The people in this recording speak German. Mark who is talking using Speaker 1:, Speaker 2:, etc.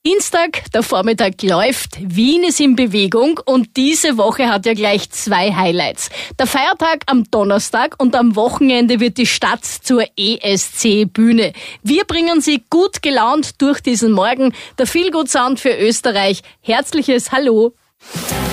Speaker 1: Dienstag, der Vormittag läuft, Wien ist in Bewegung und diese Woche hat ja gleich 2 Highlights. Der Feiertag am Donnerstag und am Wochenende wird die Stadt zur ESC-Bühne. Wir bringen Sie gut gelaunt durch diesen Morgen. Der Feel Good Sound für Österreich. Herzliches Hallo.